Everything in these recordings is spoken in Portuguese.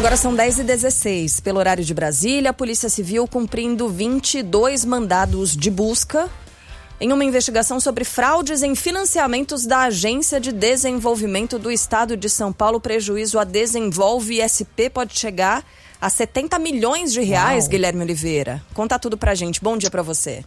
Agora são 10h16. Pelo horário de Brasília, a Polícia Civil cumprindo 22 mandados de busca em uma investigação sobre fraudes em financiamentos da Agência de Desenvolvimento do Estado de São Paulo. O prejuízo a Desenvolve SP pode chegar a 70 milhões de reais, Uau. Guilherme Oliveira. Conta tudo pra gente. Bom dia pra você.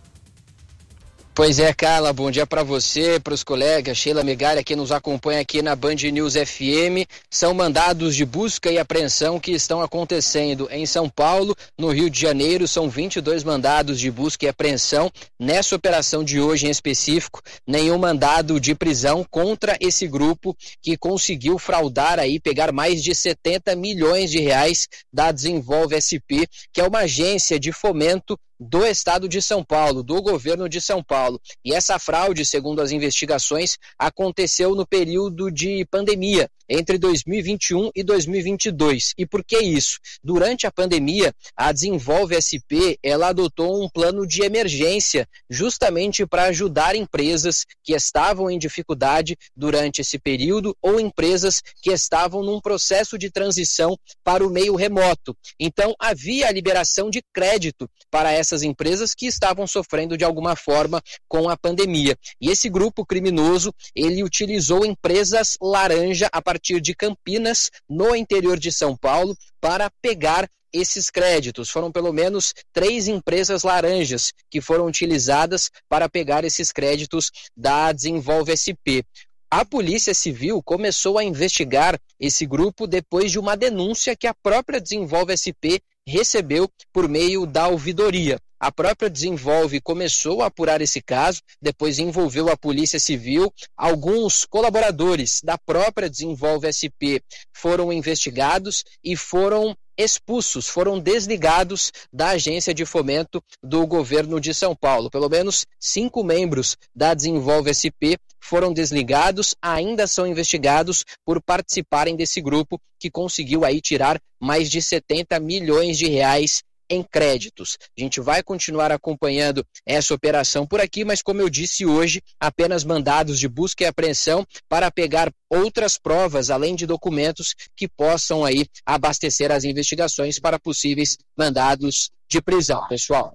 Pois é, Carla, bom dia para você, para os colegas, Sheila Megali, que nos acompanha aqui na Band News FM. São mandados de busca e apreensão que estão acontecendo em São Paulo, no Rio de Janeiro. São 22 mandados de busca e apreensão. Nessa operação de hoje em específico, nenhum mandado de prisão contra esse grupo que conseguiu fraudar aí, pegar mais de 70 milhões de reais da Desenvolve SP, que é uma agência de fomento do estado de São Paulo, do governo de São Paulo. E essa fraude, segundo as investigações, aconteceu no período de pandemia, entre 2021 e 2022. E por que isso? Durante a pandemia, a Desenvolve SP, ela adotou um plano de emergência, justamente para ajudar empresas que estavam em dificuldade durante esse período ou empresas que estavam num processo de transição para o meio remoto. Então, havia a liberação de crédito para essas empresas que estavam sofrendo de alguma forma com a pandemia. E esse grupo criminoso, ele utilizou empresas laranja a partir de Campinas, no interior de São Paulo, para pegar esses créditos. Foram pelo menos 3 empresas laranjas que foram utilizadas para pegar esses créditos da Desenvolve SP. A Polícia Civil começou a investigar esse grupo depois de uma denúncia que a própria Desenvolve SP recebeu por meio da ouvidoria. A própria Desenvolve começou a apurar esse caso, depois envolveu a Polícia Civil. Alguns colaboradores da própria Desenvolve SP foram investigados e foram expulsos, foram desligados da agência de fomento do governo de São Paulo. Pelo menos 5 membros da Desenvolve SP foram desligados, ainda são investigados por participarem desse grupo que conseguiu aí tirar mais de 70 milhões de reais em créditos. A gente vai continuar acompanhando essa operação por aqui, mas como eu disse hoje, apenas mandados de busca e apreensão para pegar outras provas, além de documentos que possam aí abastecer as investigações para possíveis mandados de prisão, pessoal.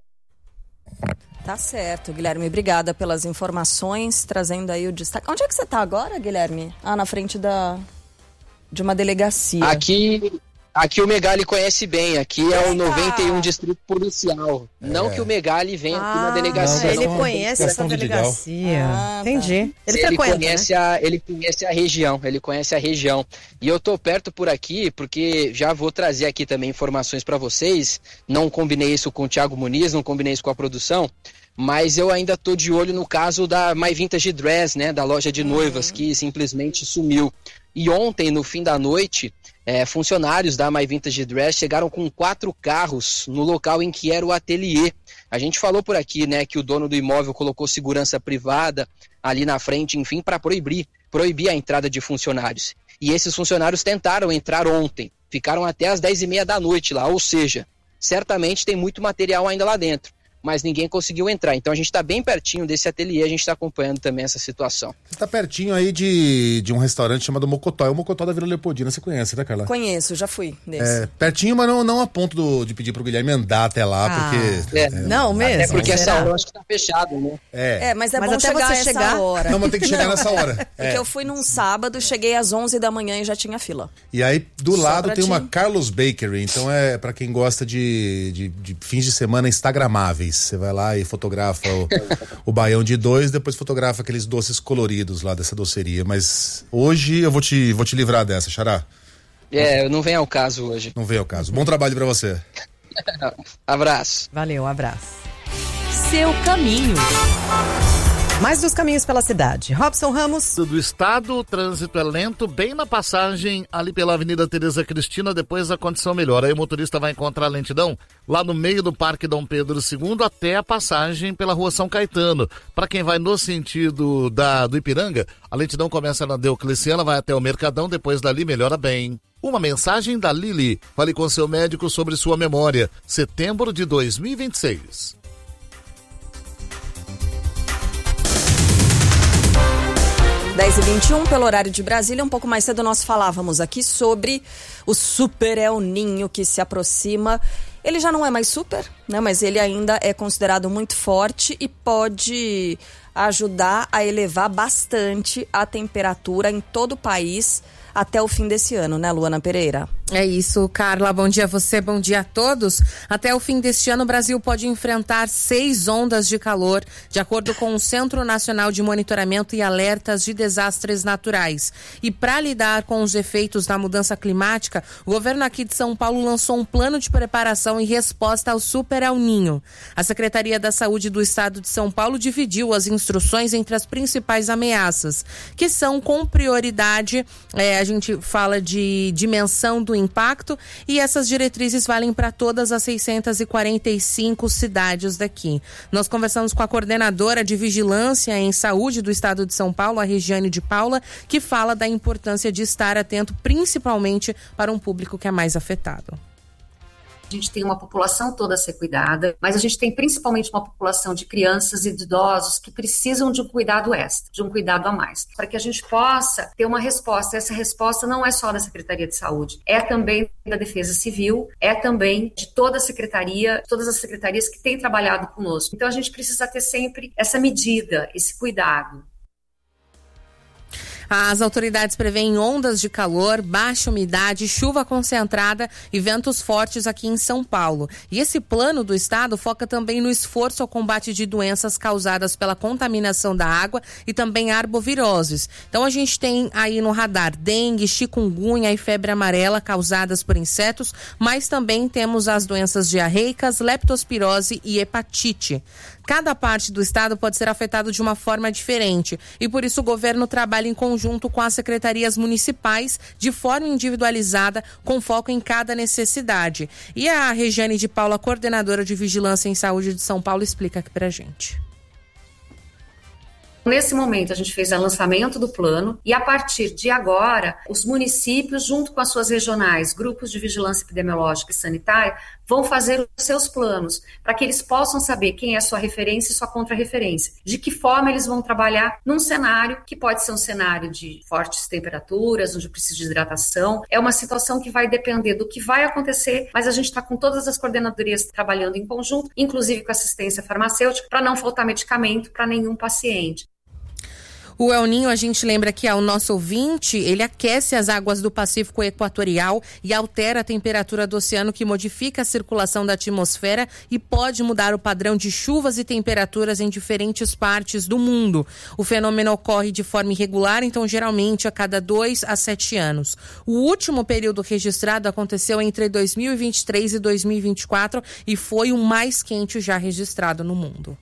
Tá certo, Guilherme. Obrigada pelas informações, trazendo aí o destaque. Onde é que você está agora, Guilherme? Na frente de uma delegacia. Aqui o Megali conhece bem, aqui é o 91 Distrito Policial. Não que o Megali venha aqui na delegacia. Ele conhece essa delegacia. Entendi. Ele conhece a região. E eu tô perto por aqui, porque já vou trazer aqui também informações para vocês. Não combinei isso com o Thiago Muniz, não combinei isso com a produção, mas eu ainda tô de olho no caso da My Vintage Dress, né, da loja de noivas, que simplesmente sumiu. E ontem, no fim da noite, funcionários da My Vintage Dress chegaram com 4 carros no local em que era o ateliê. A gente falou por aqui, né, que o dono do imóvel colocou segurança privada ali na frente, enfim, para proibir a entrada de funcionários. E esses funcionários tentaram entrar ontem, ficaram até as 10h30 da noite lá, ou seja, certamente tem muito material ainda lá dentro, mas ninguém conseguiu entrar. Então a gente está bem pertinho desse ateliê, a gente está acompanhando também essa situação. Você está pertinho aí de um restaurante chamado Mocotó. É o Mocotó da Vila Leopoldina, você conhece, né, Carla? Conheço, já fui nesse. Pertinho, mas não a ponto de pedir pro Guilherme andar até lá, porque... Não mesmo? Até porque essa hora eu acho que tá fechado, né? Mas é bom até chegar você essa hora. Não, mas tem que chegar nessa hora. Porque eu fui num sábado, cheguei às 11 da manhã e já tinha fila. E aí, do lado tem uma Carlos Bakery, então é pra quem gosta de fins de semana instagramáveis. Você vai lá e fotografa o baião de 2, depois fotografa aqueles doces coloridos lá dessa doceria. Mas hoje eu vou te livrar dessa, Xará. Não vem ao caso hoje. Não vem ao caso. Bom trabalho pra você. Abraço. Valeu, abraço. Seu caminho. Mais dos caminhos pela cidade. Robson Ramos. Do estado, o trânsito é lento, bem na passagem ali pela Avenida Tereza Cristina, depois a condição melhora. Aí o motorista vai encontrar lentidão lá no meio do Parque Dom Pedro II até a passagem pela Rua São Caetano. Para quem vai no sentido do Ipiranga, a lentidão começa na Diocleciana, vai até o Mercadão, depois dali melhora bem. Uma mensagem da Lili. Fale com seu médico sobre sua memória. Setembro de 2026. 10h21, pelo horário de Brasília. Um pouco mais cedo nós falávamos aqui sobre o super El Ninho que se aproxima. Ele já não é mais super, né? Mas ele ainda é considerado muito forte e pode ajudar a elevar bastante a temperatura em todo o país até o fim desse ano, né, Luana Pereira? É isso, Carla. Bom dia a você, bom dia a todos. Até o fim deste ano, o Brasil pode enfrentar 6 ondas de calor, de acordo com o Centro Nacional de Monitoramento e Alertas de Desastres Naturais. E para lidar com os efeitos da mudança climática, o governo aqui de São Paulo lançou um plano de preparação e resposta ao Super El Ninho. A Secretaria da Saúde do Estado de São Paulo dividiu as instruções entre as principais ameaças, que são com prioridade, a gente fala de dimensão do impacto, e essas diretrizes valem para todas as 645 cidades daqui. Nós conversamos com a coordenadora de Vigilância em Saúde do Estado de São Paulo, a Regiane de Paula, que fala da importância de estar atento, principalmente para um público que é mais afetado. A gente tem uma população toda a ser cuidada, mas a gente tem principalmente uma população de crianças e de idosos que precisam de um cuidado extra, de um cuidado a mais, para que a gente possa ter uma resposta. Essa resposta não é só da Secretaria de Saúde, é também da Defesa Civil, é também de toda a Secretaria, todas as secretarias que têm trabalhado conosco. Então a gente precisa ter sempre essa medida, esse cuidado. As autoridades prevêem ondas de calor, baixa umidade, chuva concentrada e ventos fortes aqui em São Paulo. E esse plano do estado foca também no esforço ao combate de doenças causadas pela contaminação da água e também arboviroses. Então a gente tem aí no radar dengue, chikungunya e febre amarela causadas por insetos, mas também temos as doenças diarreicas, leptospirose e hepatite. Cada parte do estado pode ser afetado de uma forma diferente e por isso o governo trabalha em conjunto com as secretarias municipais de forma individualizada, com foco em cada necessidade. E a Regiane de Paula, coordenadora de Vigilância em Saúde de São Paulo, explica aqui pra gente. Nesse momento, a gente fez o lançamento do plano e, a partir de agora, os municípios, junto com as suas regionais, grupos de vigilância epidemiológica e sanitária, vão fazer os seus planos, para que eles possam saber quem é a sua referência e sua contra-referência, de que forma eles vão trabalhar num cenário que pode ser um cenário de fortes temperaturas, onde precisa de hidratação. É uma situação que vai depender do que vai acontecer, mas a gente está com todas as coordenadorias trabalhando em conjunto, inclusive com assistência farmacêutica, para não faltar medicamento para nenhum paciente. O El Ninho, a gente lembra que ao nosso ouvinte, ele aquece as águas do Pacífico Equatorial e altera a temperatura do oceano, que modifica a circulação da atmosfera e pode mudar o padrão de chuvas e temperaturas em diferentes partes do mundo. O fenômeno ocorre de forma irregular, então geralmente a cada 2 a 7 anos. O último período registrado aconteceu entre 2023 e 2024 e foi o mais quente já registrado no mundo.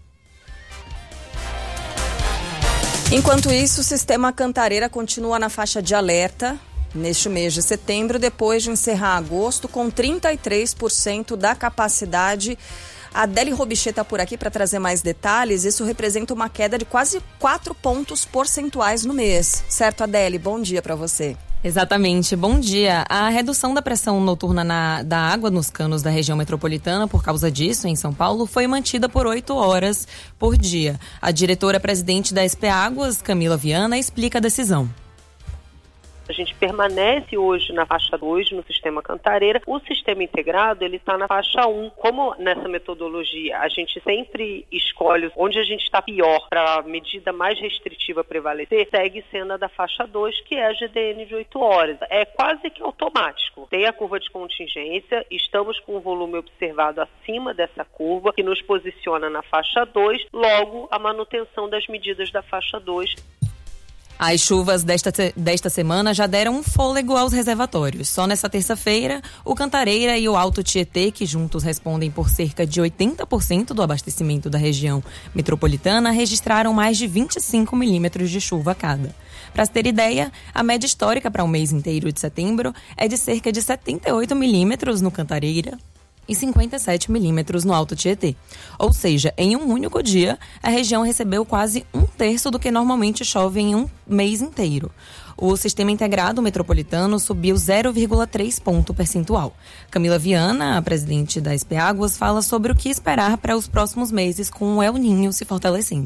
Enquanto isso, o sistema Cantareira continua na faixa de alerta neste mês de setembro, depois de encerrar agosto com 33% da capacidade. A Adele Robichê está por aqui para trazer mais detalhes. Isso representa uma queda de quase 4 pontos percentuais no mês. Certo, Adele? Bom dia para você. Exatamente, bom dia. A redução da pressão noturna da água nos canos da região metropolitana, por causa disso, em São Paulo, foi mantida por 8 horas por dia. A diretora-presidente da SP Águas, Camila Viana, explica a decisão. A gente permanece hoje na faixa 2 no sistema Cantareira. O sistema integrado, ele está na faixa 1. Como nessa metodologia a gente sempre escolhe onde a gente está pior para a medida mais restritiva prevalecer, segue sendo a da faixa 2, que é a GDN de 8 horas. É quase que automático. Tem a curva de contingência, estamos com o volume observado acima dessa curva, que nos posiciona na faixa 2, logo a manutenção das medidas da faixa 2. As chuvas desta semana já deram um fôlego aos reservatórios. Só nessa terça-feira, o Cantareira e o Alto Tietê, que juntos respondem por cerca de 80% do abastecimento da região metropolitana, registraram mais de 25 milímetros de chuva cada. Para se ter ideia, a média histórica para o mês inteiro de setembro é de cerca de 78 milímetros no Cantareira e 57 milímetros no Alto Tietê. Ou seja, em um único dia, a região recebeu quase 1/3 do que normalmente chove em um mês inteiro. O sistema integrado metropolitano subiu 0,3 ponto percentual. Camila Viana, a presidente da SP Águas, fala sobre o que esperar para os próximos meses com o El Ninho se fortalecendo.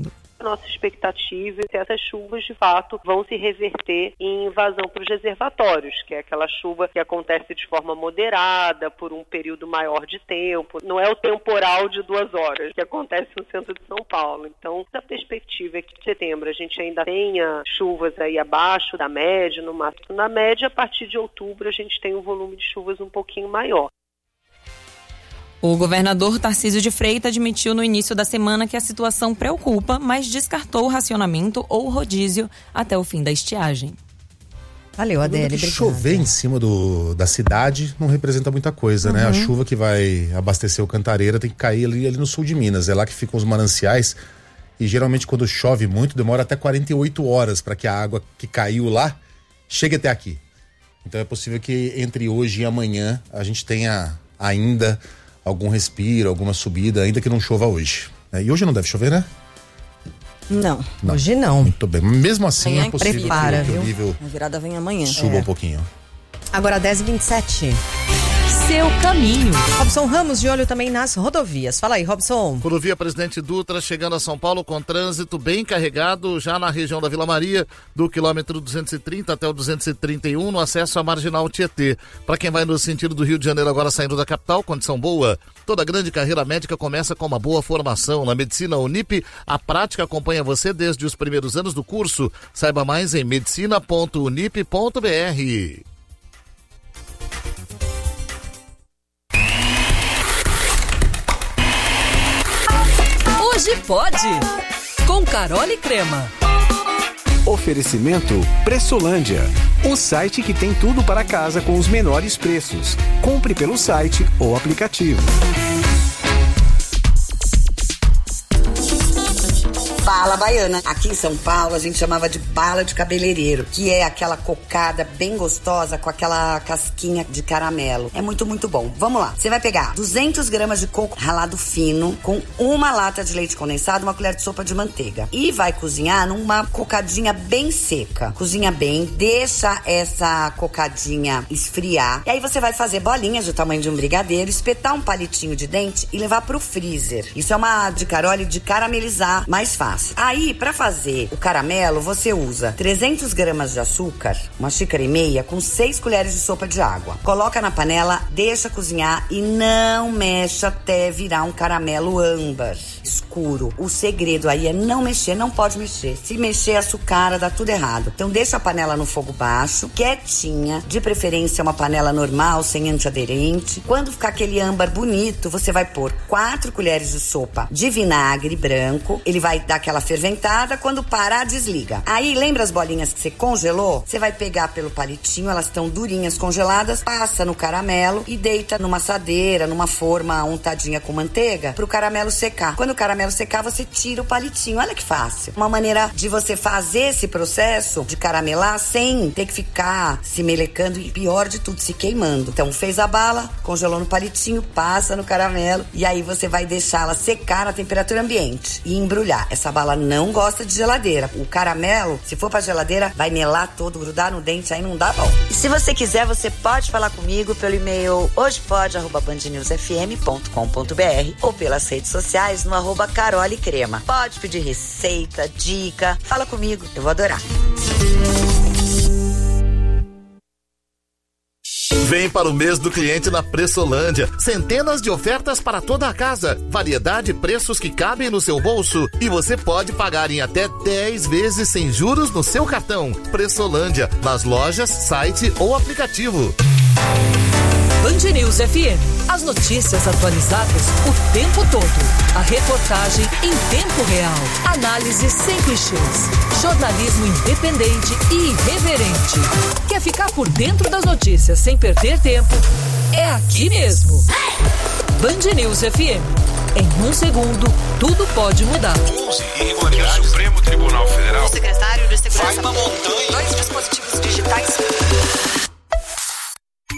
nossa expectativa é que essas chuvas, de fato, vão se reverter em invasão para os reservatórios, que é aquela chuva que acontece de forma moderada, por um período maior de tempo. Não é o temporal de 2 horas que acontece no centro de São Paulo. Então, a perspectiva é que em setembro a gente ainda tenha chuvas aí abaixo da média, no máximo na média. A partir de outubro a gente tem um volume de chuvas um pouquinho maior. O governador Tarcísio de Freitas admitiu no início da semana que a situação preocupa, mas descartou o racionamento ou rodízio até o fim da estiagem. Valeu, Adélia. Chover em cima da cidade não representa muita coisa, né? A chuva que vai abastecer o Cantareira tem que cair ali no sul de Minas. É lá que ficam os mananciais. E geralmente quando chove muito, demora até 48 horas para que a água que caiu lá chegue até aqui. Então é possível que entre hoje e amanhã a gente tenha ainda algum respiro, alguma subida, ainda que não chova hoje. E hoje não deve chover, né? Não. Hoje não. Muito bem. Mesmo assim é possível prepara, que o nível a virada vem amanhã. Suba um pouquinho. Agora 10h27. Seu caminho. Robson Ramos de olho também nas rodovias. Fala aí, Robson. Rodovia Presidente Dutra chegando a São Paulo com trânsito bem carregado já na região da Vila Maria, do quilômetro 230 até o 231, no acesso à Marginal Tietê. Para quem vai no sentido do Rio de Janeiro agora saindo da capital, condição boa. Toda grande carreira médica começa com uma boa formação. Na Medicina Unip, a prática acompanha você desde os primeiros anos do curso. Saiba mais em medicina.unip.br. Hoje pode, com Carol e Crema. Oferecimento Pressolândia, o site que tem tudo para casa com os menores preços. Compre pelo site ou aplicativo. Bala baiana. Aqui em São Paulo a gente chamava de bala de cabeleireiro, que é aquela cocada bem gostosa com aquela casquinha de caramelo. É muito, muito bom. Vamos lá. Você vai pegar 200 gramas de coco ralado fino com 1 lata de leite condensado, 1 colher de sopa de manteiga. E vai cozinhar numa cocadinha bem seca. Cozinha bem, deixa essa cocadinha esfriar. E aí você vai fazer bolinhas do tamanho de um brigadeiro, espetar um palitinho de dente e levar pro freezer. Isso é uma de Carole de caramelizar mais fácil. Aí, para fazer o caramelo, você usa 300 gramas de açúcar, 1,5 xícaras com 6 colheres de sopa de água. Coloca na panela, deixa cozinhar e não mexe até virar um caramelo âmbar escuro. O segredo aí é não mexer, não pode mexer. Se mexer, açucara, dá tudo errado. Então deixa a panela no fogo baixo, quietinha, de preferência uma panela normal, sem antiaderente. Quando ficar aquele âmbar bonito, você vai pôr 4 colheres de sopa de vinagre branco. Ele vai dar aquela ferventada, quando parar, desliga. Aí, lembra as bolinhas que você congelou? Você vai pegar pelo palitinho, elas estão durinhas, congeladas, passa no caramelo e deita numa assadeira, numa forma untadinha com manteiga, pro caramelo secar. Quando o caramelo secar, você tira o palitinho. Olha que fácil. Uma maneira de você fazer esse processo de caramelar sem ter que ficar se melecando e, pior de tudo, se queimando. Então, fez a bala, congelou no palitinho, passa no caramelo e aí você vai deixá-la secar na temperatura ambiente e embrulhar. Essa bala não gosta de geladeira. O caramelo, se for pra geladeira, vai melar todo, grudar no dente, aí não dá bom. E se você quiser, você pode falar comigo pelo e-mail hojepode@bandnewsfm.com.br ou pelas redes sociais no @Carole Crema. Pode pedir receita, dica, fala comigo, eu vou adorar. Vem para o mês do cliente na Pressolândia. Centenas de ofertas para toda a casa. Variedade e preços que cabem no seu bolso. E você pode pagar em até 10 vezes sem juros no seu cartão. Pressolândia, nas lojas, site ou aplicativo. Band News FM. As notícias atualizadas o tempo todo. A reportagem em tempo real. Análise sem clichês. Jornalismo independente e irreverente. Quer ficar por dentro das notícias sem perder tempo? É aqui mesmo. Band News FM. Em 1 segundo, tudo pode mudar. O Supremo Tribunal Federal. O secretário de Segurança. Vai uma montanha. 2 dispositivos digitais.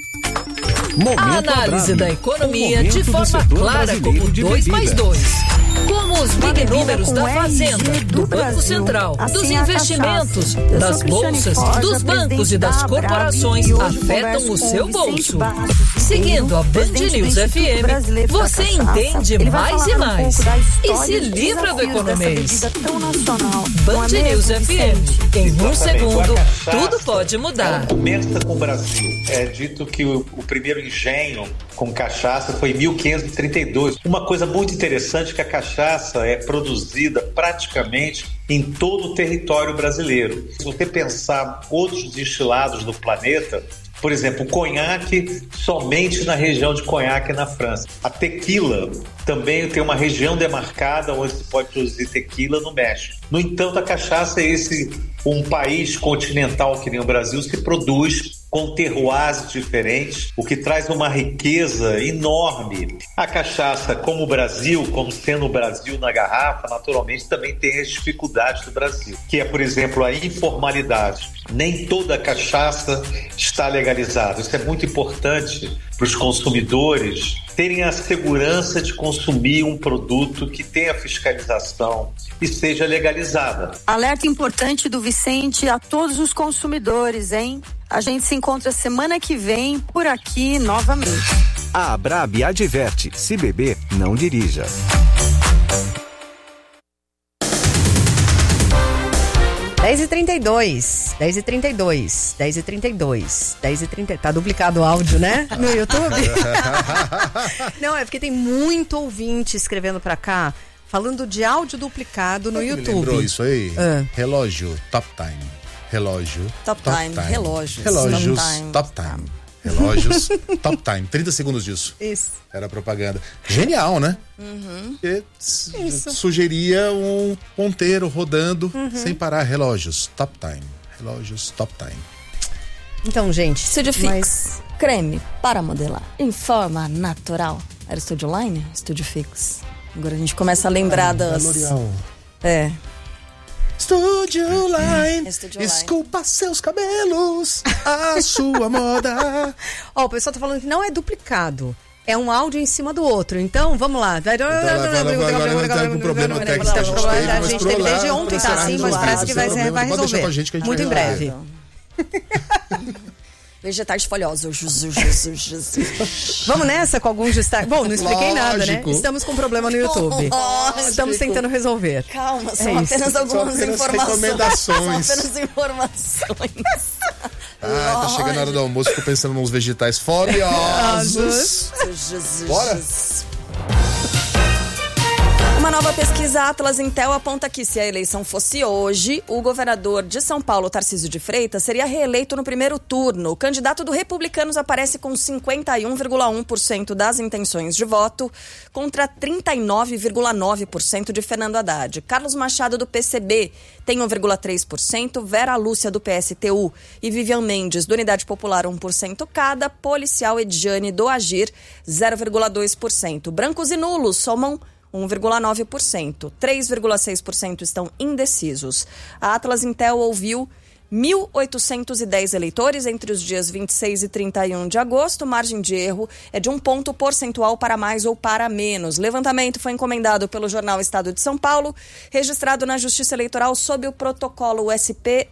A análise da economia de forma clara como 2 mais 2. Como os big números da Fazenda, do Banco Central, dos investimentos, das bolsas, dos bancos e das corporações afetam o seu bolso. Seguindo a Band News FM, você entende mais e mais. E se livra do economês. Band News FM. Em um segundo, tudo pode mudar. Começa com o Brasil. É dito que o primeiro engenho com cachaça foi em 1532. Uma coisa muito interessante é que a cachaça é produzida praticamente em todo o território brasileiro. Se você pensar outros destilados do planeta, por exemplo, o conhaque somente na região de Conhaque, na França. A tequila também tem uma região demarcada onde se pode produzir tequila no México. No entanto, a cachaça é um país continental que nem o Brasil se produz com terroirs diferentes, o que traz uma riqueza enorme. A cachaça, como o Brasil, como sendo o Brasil na garrafa, naturalmente também tem as dificuldades do Brasil, que é, por exemplo, a informalidade. Nem toda a cachaça está legalizada. Isso é muito importante para os consumidores terem a segurança de consumir um produto que tenha fiscalização e seja legalizada. Alerta importante do Vicente a todos os consumidores, hein? A gente se encontra semana que vem por aqui novamente. A Abrab adverte: se beber, não dirija. Tá duplicado o áudio, né? No YouTube. Não, é porque tem muito ouvinte escrevendo pra cá, falando de áudio duplicado no YouTube. Lembrou isso aí? Relógio, top time. Relógio, top time. Relógios, top time. Relógios, top time. 30 segundos disso. Isso. Era a propaganda. Genial, né? Sugeria um ponteiro rodando sem parar. Relógios, top time. Relógios, top time. Então, gente. Estúdio Fix. Creme para modelar em forma natural. Era Estúdio Line? Estúdio Fix. Agora a gente começa a lembrar das... L'Oreal. Estúdio Line, esculpa seus cabelos, a sua moda. O pessoal tá falando que não é duplicado, é um áudio em cima do outro. Então, vamos lá. Agora um problema técnico que a gente teve desde ontem, tá assim, mas parece que vai resolver. Pode deixar com a gente que a gente muito em breve. Vegetais folhosos. Vamos nessa com alguns destaques? Bom, não expliquei nada, né? Estamos com um problema no YouTube. Estamos tentando resolver. Calma, são apenas algumas recomendações. São apenas informações. Tá chegando a hora do almoço, fico pensando nos vegetais folhosos. Bora? Uma nova pesquisa Atlas Intel aponta que, se a eleição fosse hoje, o governador de São Paulo, Tarcísio de Freitas, seria reeleito no primeiro turno. O candidato do Republicanos aparece com 51,1% das intenções de voto, contra 39,9% de Fernando Haddad. Carlos Machado, do PCB, tem 1,3%, Vera Lúcia, do PSTU, e Vivian Mendes, do Unidade Popular, 1% cada, Policial Edjane, do Agir, 0,2%. Brancos e nulos somam 1,9%. 3,6% estão indecisos. A Atlas Intel ouviu 1.810 eleitores entre os dias 26 e 31 de agosto. Margem de erro é de 1 ponto percentual para mais ou para menos. Levantamento foi encomendado pelo jornal Estado de São Paulo, registrado na Justiça Eleitoral sob o protocolo USP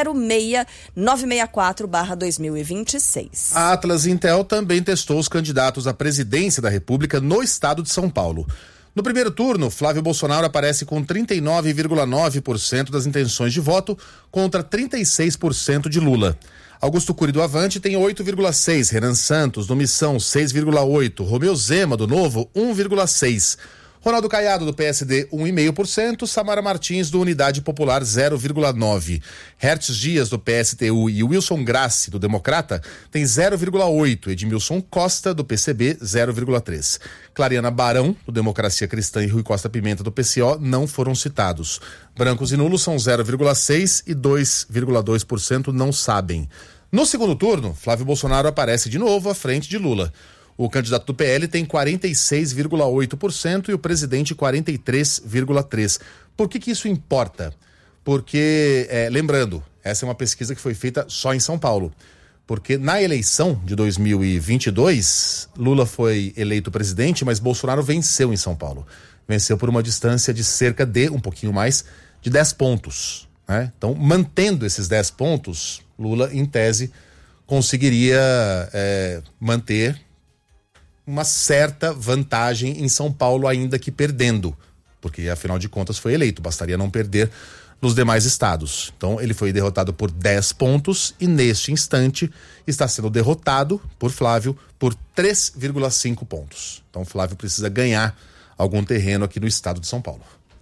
06964/2026. A Atlas Intel também testou os candidatos à presidência da República no Estado de São Paulo. No primeiro turno, Flávio Bolsonaro aparece com 39,9% das intenções de voto contra 36% de Lula. Augusto Cury, do Avante, tem 8,6%, Renan Santos, do Missão, 6,8%, Romeu Zema, do Novo, 1,6%. Ronaldo Caiado, do PSD, 1,5%, Samara Martins, do Unidade Popular, 0,9%. Hertz Dias, do PSTU, e Wilson Grassi, do Democrata, tem 0,8%. Edmilson Costa, do PCB, 0,3%. Clariana Barão, do Democracia Cristã, e Rui Costa Pimenta, do PCO, não foram citados. Brancos e nulos são 0,6% e 2,2% não sabem. No segundo turno, Flávio Bolsonaro aparece de novo à frente de Lula. O candidato do PL tem 46,8% e o presidente 43,3%. Por que isso importa? Porque, lembrando, essa é uma pesquisa que foi feita só em São Paulo. Porque na eleição de 2022, Lula foi eleito presidente, mas Bolsonaro venceu em São Paulo. venceu por uma distância de cerca de, um pouquinho mais, de 10 pontos. Né? Então, mantendo esses 10 pontos, Lula, em tese, conseguiria manter uma certa vantagem em São Paulo, ainda que perdendo, porque afinal de contas foi eleito, bastaria não perder nos demais estados. Então ele foi derrotado por 10 pontos e neste instante está sendo derrotado por Flávio por 3,5 pontos. Então Flávio precisa ganhar algum terreno aqui no estado de São Paulo.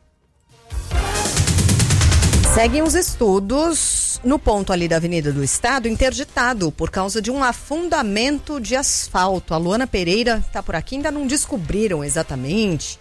Seguem os estudos no ponto ali da Avenida do Estado, interditado por causa de um afundamento de asfalto. A Luana Pereira está por aqui, ainda não descobriram exatamente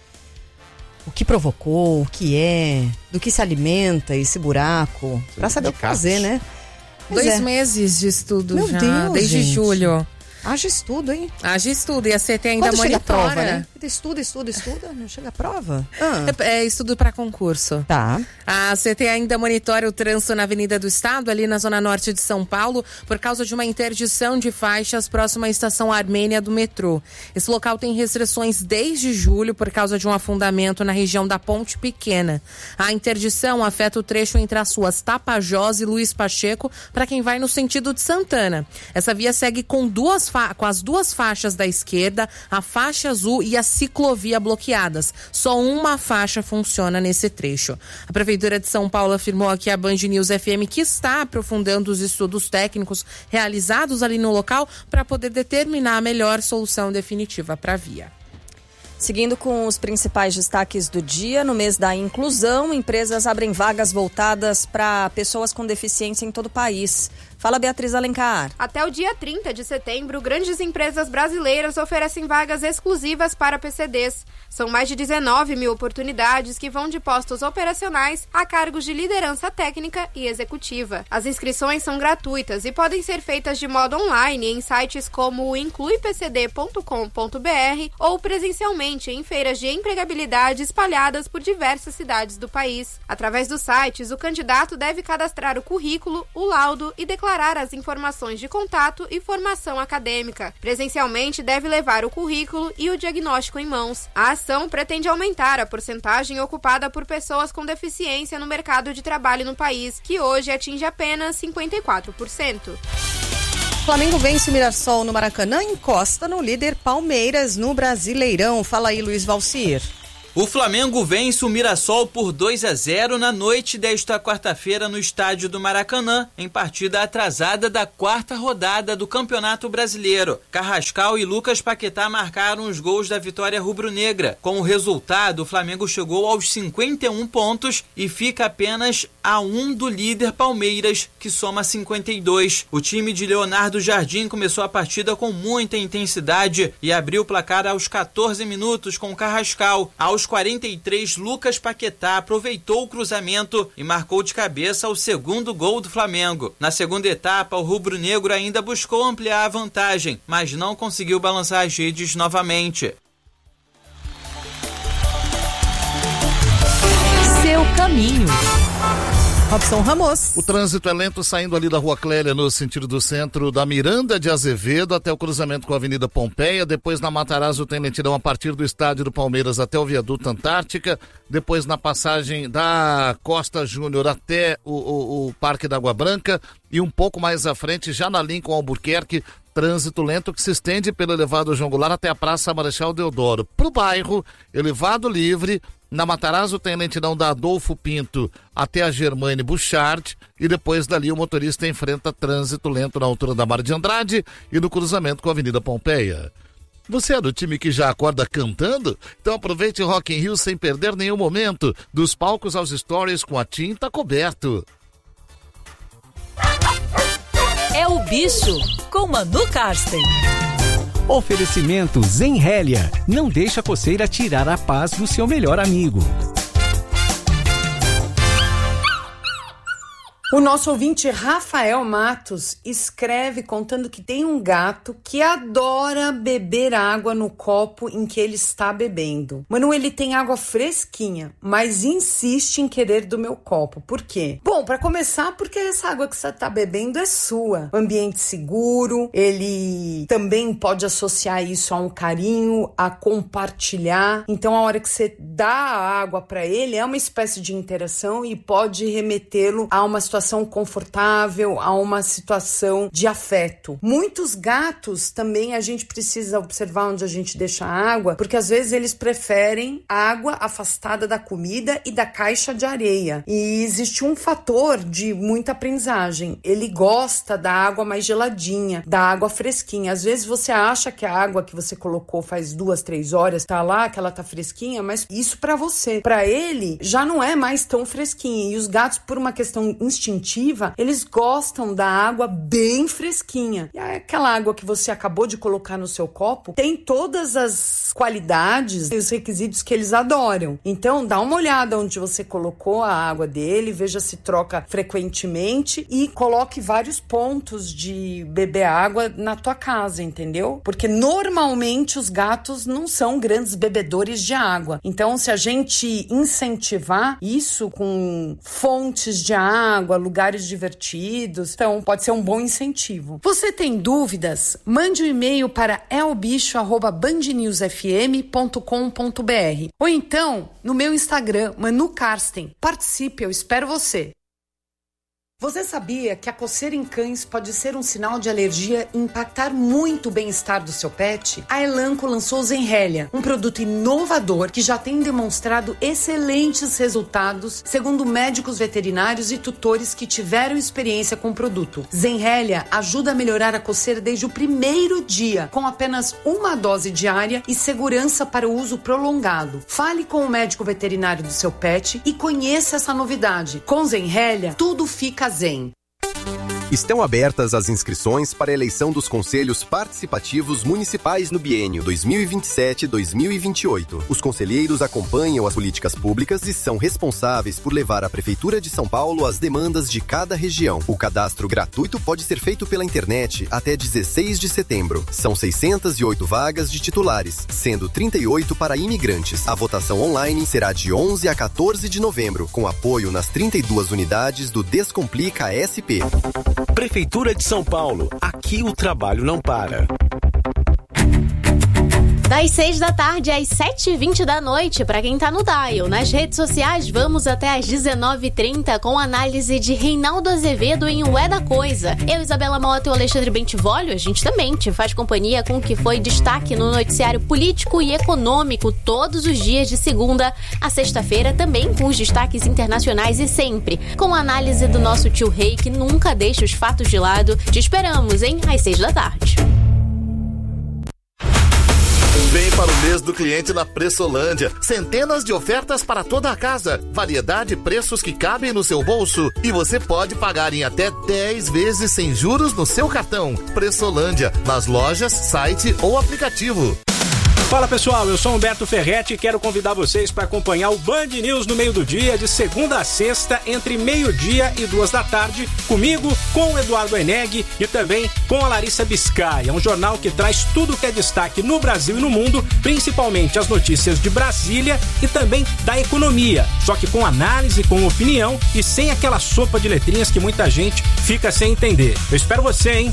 o que provocou, o que é, do que se alimenta esse buraco, para saber o que fazer, né? 2 meses de estudo. Meu já, Deus, desde gente. julho. Haja estudo, hein? Haja estudo, e a CT ainda Quando chega a monitora. prova, né? Estuda, não chega a prova. É estudo para concurso. Tá. A CT ainda monitora o trânsito na Avenida do Estado, ali na zona norte de São Paulo, por causa de uma interdição de faixas próxima à estação Armênia do metrô. Esse local tem restrições desde julho por causa de um afundamento na região da Ponte Pequena. A interdição afeta o trecho entre as ruas Tapajós e Luiz Pacheco para quem vai no sentido de Santana. Essa via segue com as 2 faixas da esquerda, a faixa azul e a ciclovia bloqueadas. Só uma faixa funciona nesse trecho. A Prefeitura de São Paulo afirmou aqui à Band News FM que está aprofundando os estudos técnicos realizados ali no local para poder determinar a melhor solução definitiva para a via. Seguindo com os principais destaques do dia, no mês da inclusão, empresas abrem vagas voltadas para pessoas com deficiência em todo o país. Fala, Beatriz Alencar. Até o dia 30 de setembro, grandes empresas brasileiras oferecem vagas exclusivas para PCDs. São mais de 19 mil oportunidades que vão de postos operacionais a cargos de liderança técnica e executiva. As inscrições são gratuitas e podem ser feitas de modo online em sites como o incluipcd.com.br ou presencialmente em feiras de empregabilidade espalhadas por diversas cidades do país. Através dos sites, o candidato deve cadastrar o currículo, o laudo e declarar as informações de contato e formação acadêmica. Presencialmente, deve levar o currículo e o diagnóstico em mãos. A ação pretende aumentar a porcentagem ocupada por pessoas com deficiência no mercado de trabalho no país, que hoje atinge apenas 54%. Flamengo vence o Mirassol no Maracanã e encosta no líder Palmeiras no Brasileirão. Fala aí, Luiz Valcir. O Flamengo vence o Mirassol por 2-0 na noite desta quarta-feira no estádio do Maracanã, em partida atrasada da 4ª rodada do Campeonato Brasileiro. Carrascal e Lucas Paquetá marcaram os gols da vitória rubro-negra. Com o resultado, o Flamengo chegou aos 51 pontos e fica apenas a 1 do líder Palmeiras, que soma 52. O time de Leonardo Jardim começou a partida com muita intensidade e abriu o placar aos 14 minutos com Carrascal. Aos 43, Lucas Paquetá aproveitou o cruzamento e marcou de cabeça o 2º gol do Flamengo. Na segunda etapa, o rubro-negro ainda buscou ampliar a vantagem, mas não conseguiu balançar as redes novamente. Seu caminho. Robson Ramos. O trânsito é lento saindo ali da Rua Clélia no sentido do centro da Miranda de Azevedo até o cruzamento com a Avenida Pompeia. Depois na Matarazzo tem lentidão a partir do estádio do Palmeiras até o viaduto Antártica. Depois na passagem da Costa Júnior até o Parque da Água Branca. E um pouco mais à frente, já na Lincoln Albuquerque, trânsito lento que se estende pelo elevado João Goulart até a Praça Marechal Deodoro. Para o bairro, elevado livre. Na Matarazzo tem lentidão da Adolfo Pinto até a Germaine Bouchard e depois dali o motorista enfrenta trânsito lento na altura da Mar de Andrade e no cruzamento com a Avenida Pompeia. Você é do time que já acorda cantando? Então aproveite o Rock in Rio sem perder nenhum momento. Dos palcos aos stories com a tinta coberto. É o Bicho, com Manu Karsten. Oferecimento Zenrélia. Não deixa a coceira tirar a paz do seu melhor amigo. O nosso ouvinte Rafael Matos escreve contando que tem um gato que adora beber água no copo em que ele está bebendo. Manu, ele tem água fresquinha, mas insiste em querer do meu copo. Por quê? Bom, para começar, porque essa água que você está bebendo é sua. Ambiente seguro, ele também pode associar isso a um carinho, a compartilhar. Então, a hora que você dá a água para ele, é uma espécie de interação e pode remetê-lo a uma situação confortável, a uma situação de afeto. Muitos gatos também a gente precisa observar onde a gente deixa a água, porque às vezes eles preferem água afastada da comida e da caixa de areia. E existe um fator de muita aprendizagem. Ele gosta da água mais geladinha, da água fresquinha. Às vezes você acha que a água que você colocou faz 2, 3 horas tá lá, que ela tá fresquinha, mas isso para você. Para ele já não é mais tão fresquinha. E os gatos, por uma questão instintiva, eles gostam da água bem fresquinha. E aquela água que você acabou de colocar no seu copo tem todas as qualidades e os requisitos que eles adoram. Então, dá uma olhada onde você colocou a água dele, veja se troca frequentemente e coloque vários pontos de beber água na tua casa, entendeu? Porque normalmente os gatos não são grandes bebedores de água. Então, se a gente incentivar isso com fontes de água, lugares divertidos, então pode ser um bom incentivo. Você tem dúvidas? Mande um e-mail para elbicho@bandnewsfm.com.br ou então no meu Instagram, Manu Karsten. Participe, eu espero você. Você sabia que a coceira em cães pode ser um sinal de alergia e impactar muito o bem-estar do seu pet? A Elanco lançou Zenrelia, um produto inovador que já tem demonstrado excelentes resultados, segundo médicos veterinários e tutores que tiveram experiência com o produto. Zenrelia ajuda a melhorar a coceira desde o primeiro dia, com apenas uma dose diária e segurança para o uso prolongado. Fale com o médico veterinário do seu pet e conheça essa novidade. Com Zenrelia, tudo fica zen. Estão abertas as inscrições para a eleição dos conselhos participativos municipais no biênio 2027-2028. Os conselheiros acompanham as políticas públicas e são responsáveis por levar à Prefeitura de São Paulo as demandas de cada região. O cadastro gratuito pode ser feito pela internet até 16 de setembro. São 608 vagas de titulares, sendo 38 para imigrantes. A votação online será de 11 a 14 de novembro, com apoio nas 32 unidades do Descomplica SP. Prefeitura de São Paulo. Aqui o trabalho não para. Das 6 da tarde às 7h20 da noite, para quem tá no dial. Nas redes sociais, vamos até às 19h30 com análise de Reinaldo Azevedo em O É da Coisa. Eu, Isabela Mota e o Alexandre Bentivolio, a gente também te faz companhia com o que foi destaque no noticiário político e econômico todos os dias de segunda a sexta-feira, também com os destaques internacionais e sempre com a análise do nosso tio Rei, que nunca deixa os fatos de lado. Te esperamos, hein? Às 6 da tarde. Vem para o mês do cliente na Pressolândia. Centenas de ofertas para toda a casa. Variedade e preços que cabem no seu bolso. E você pode pagar em até 10 vezes sem juros no seu cartão. Pressolândia, nas lojas, site ou aplicativo. Fala pessoal, eu sou Humberto Ferretti e quero convidar vocês para acompanhar o Band News no meio do dia, de segunda a sexta, entre meio-dia e 2 da tarde, comigo, com o Eduardo Eneg e também com a Larissa Biscay. É um jornal que traz tudo que é destaque no Brasil e no mundo, principalmente as notícias de Brasília e também da economia, só que com análise, com opinião e sem aquela sopa de letrinhas que muita gente fica sem entender. Eu espero você, hein?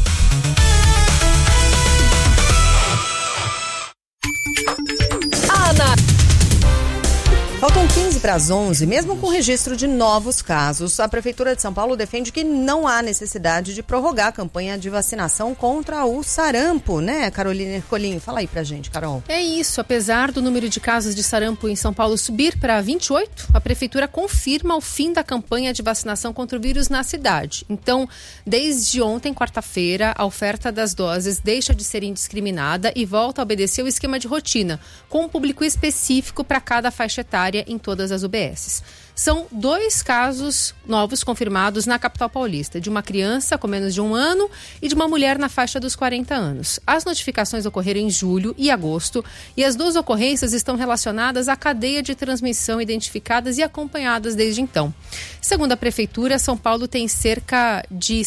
Faltam 15 para as 11, mesmo com registro de novos casos, a Prefeitura de São Paulo defende que não há necessidade de prorrogar a campanha de vacinação contra o sarampo, né, Carolina Ercolim? Fala aí pra gente, Carol. É isso, apesar do número de casos de sarampo em São Paulo subir para 28, a Prefeitura confirma o fim da campanha de vacinação contra o vírus na cidade. Então, desde ontem, quarta-feira, a oferta das doses deixa de ser indiscriminada e volta a obedecer o esquema de rotina, com um público específico para cada faixa etária em todas as UBSs. São 2 casos novos confirmados na capital paulista, de uma criança com menos de 1 ano e de uma mulher na faixa dos 40 anos. As notificações ocorreram em julho e agosto e as 2 ocorrências estão relacionadas à cadeia de transmissão identificadas e acompanhadas desde então. Segundo a Prefeitura, São Paulo tem cerca de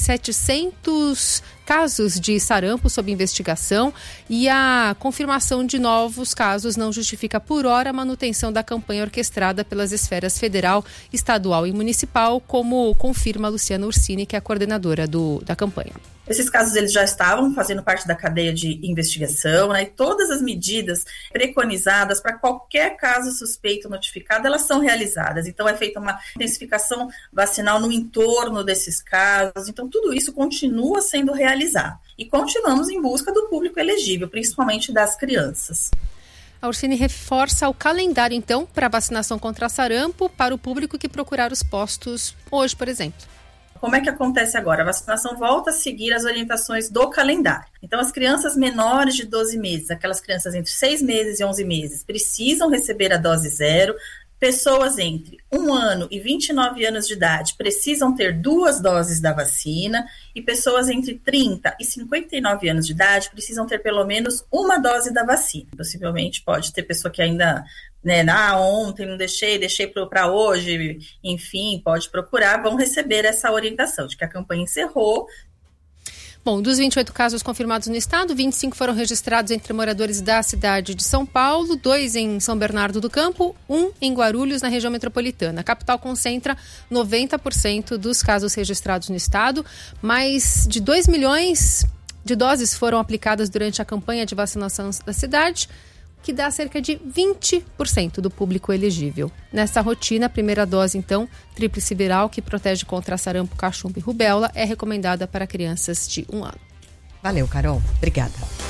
700 casos de sarampo sob investigação e a confirmação de novos casos não justifica por hora a manutenção da campanha orquestrada pelas esferas federal, estadual e municipal, como confirma Luciana Ursini, que é a coordenadora da campanha. Esses casos eles já estavam fazendo parte da cadeia de investigação, né? E todas as medidas preconizadas para qualquer caso suspeito notificado, elas são realizadas. Então é feita uma intensificação vacinal no entorno desses casos. Então tudo isso continua sendo realizado. E continuamos em busca do público elegível, principalmente das crianças. A Ursini reforça o calendário, então, para vacinação contra sarampo para o público que procurar os postos hoje, por exemplo. Como é que acontece agora? A vacinação volta a seguir as orientações do calendário. Então, as crianças menores de 12 meses, aquelas crianças entre 6 meses e 11 meses, precisam receber a dose 0. Pessoas entre 1 ano e 29 anos de idade precisam ter 2 doses da vacina e pessoas entre 30 e 59 anos de idade precisam ter pelo menos 1 dose da vacina. Possivelmente pode ter pessoa que ainda, ontem não deixei para hoje, enfim, pode procurar, vão receber essa orientação de que a campanha encerrou. Bom, dos 28 casos confirmados no estado, 25 foram registrados entre moradores da cidade de São Paulo, 2 em São Bernardo do Campo, 1 em Guarulhos, na região metropolitana. A capital concentra 90% dos casos registrados no estado. Mais de 2 milhões de doses foram aplicadas durante a campanha de vacinação da cidade, que dá cerca de 20% do público elegível. Nessa rotina, a primeira dose, então, tríplice viral, que protege contra sarampo, cachumba e rubéola, é recomendada para crianças de 1 ano. Valeu, Carol. Obrigada.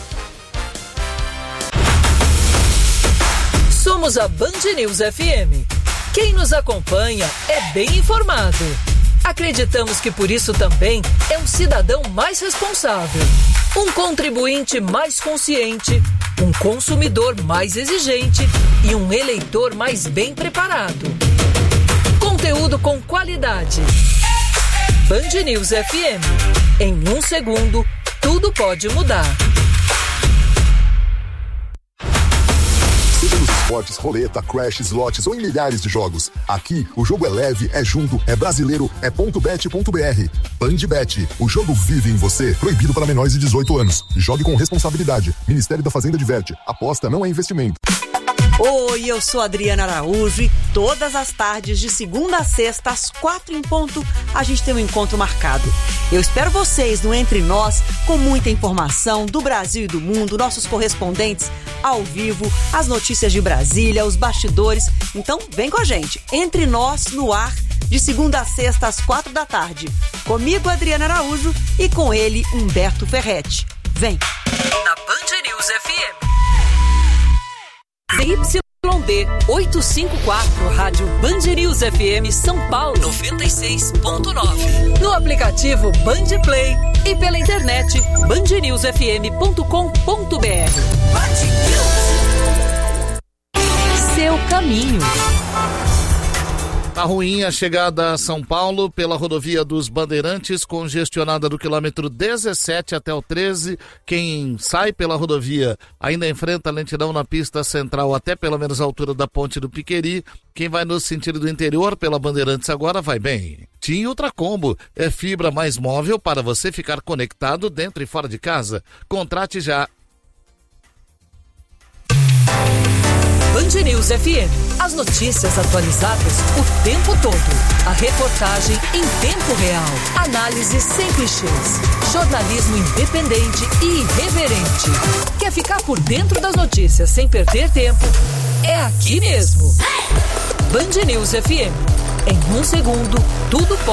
Somos a Band News FM. Quem nos acompanha é bem informado. Acreditamos que por isso também é um cidadão mais responsável, um contribuinte mais consciente, um consumidor mais exigente e um eleitor mais bem preparado. Conteúdo com qualidade. Band News FM. Em 1 segundo, tudo pode mudar. Seja nos esportes, roleta, crash, slots ou em milhares de jogos. Aqui, o jogo é leve, é junto, é brasileiro, é .bet.br. Bandbet, o jogo vive em você. Proibido para menores de 18 anos. Jogue com responsabilidade. Ministério da Fazenda diverte. Aposta não é investimento. Oi, eu sou Adriana Araújo e todas as tardes, de segunda a sexta, às 4 em ponto, a gente tem um encontro marcado. Eu espero vocês no Entre Nós, com muita informação do Brasil e do mundo, nossos correspondentes ao vivo, as notícias de Brasília, os bastidores. Então, vem com a gente. Entre Nós, no ar, de segunda a sexta, às 4 da tarde. Comigo, Adriana Araújo, e com ele, Humberto Ferretti. Vem! Na Band News FM. ZYD 854, Rádio Band News FM São Paulo 96.9. No aplicativo Band Play e pela internet bandnewsfm.com.br. Seu caminho. Tá ruim a chegada a São Paulo pela rodovia dos Bandeirantes, congestionada do quilômetro 17 até o 13. Quem sai pela rodovia ainda enfrenta lentidão na pista central até pelo menos a altura da Ponte do Piqueri. Quem vai no sentido do interior pela Bandeirantes agora vai bem. TIM Ultracombo é fibra mais móvel para você ficar conectado dentro e fora de casa. Contrate já. Band News FM. As notícias atualizadas o tempo todo. A reportagem em tempo real. Análise sem clichês. Jornalismo independente e irreverente. Quer ficar por dentro das notícias sem perder tempo? É aqui mesmo. Band News FM. Em 1 segundo, tudo pode